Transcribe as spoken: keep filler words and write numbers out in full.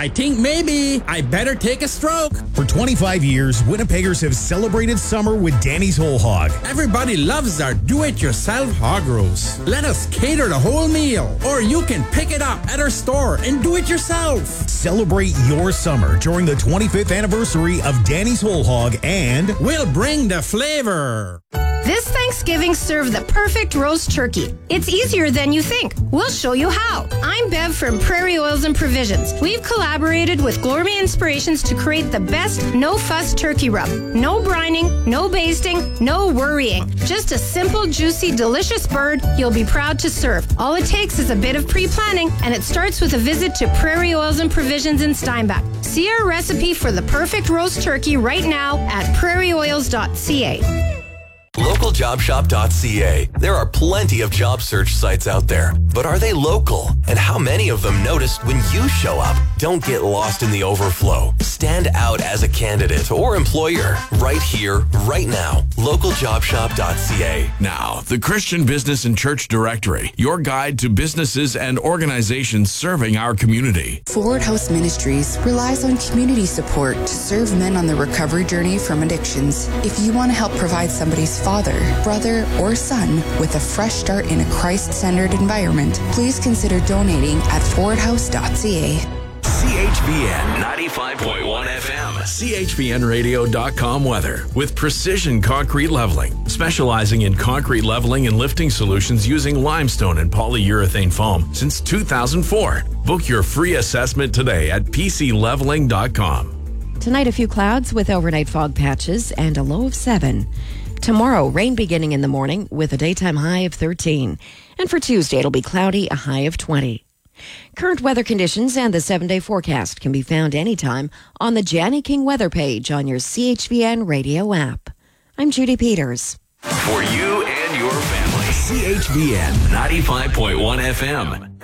I think maybe I better take a stroke. For twenty-five years, Winnipeggers have celebrated summer with Danny's Whole Hog. Everybody loves our do-it-yourself hog roast. Let us cater the whole meal, or you can pick it up at our store and do it yourself. Celebrate your summer during the twenty-fifth anniversary of Danny's Whole Hog, and we'll bring the flavor. This Thanksgiving, serve the perfect roast turkey. It's easier than you think. We'll show you how. I'm Bev from Prairie Oils and Provisions. We've collaborated with Gourmet Inspirations to create the best no-fuss turkey rub. No brining, no basting, no worrying. Just a simple, juicy, delicious bird you'll be proud to serve. All it takes is a bit of pre-planning, and it starts with a visit to Prairie Oils and Provisions in Steinbach. See our recipe for the perfect roast turkey right now at prairie oils dot c a. local job shop dot c a. There are plenty of job search sites out there, but are they local? And how many of them noticed when you show up? Don't get lost in the overflow. Stand out as a candidate or employer right here, right now. local job shop dot c a. Now, the Christian Business and Church Directory, your guide to businesses and organizations serving our community. Forward House Ministries relies on community support to serve men on the recovery journey from addictions. If you want to help provide somebody's father, brother, or son with a fresh start in a Christ-centered environment, please consider donating at forward house dot c a. C H V N ninety-five point one F M, C H V N radio dot com weather with Precision Concrete Leveling, specializing in concrete leveling and lifting solutions using limestone and polyurethane foam since two thousand four. Book your free assessment today at p c leveling dot com. Tonight, a few clouds with overnight fog patches and a low of seven. Tomorrow, rain beginning in the morning with a daytime high of thirteen. And for Tuesday, it'll be cloudy, a high of twenty. Current weather conditions and the seven-day forecast can be found anytime on the Janny King weather page on your C H V N radio app. I'm Judy Peters. For you and your family, C H V N ninety-five point one F M.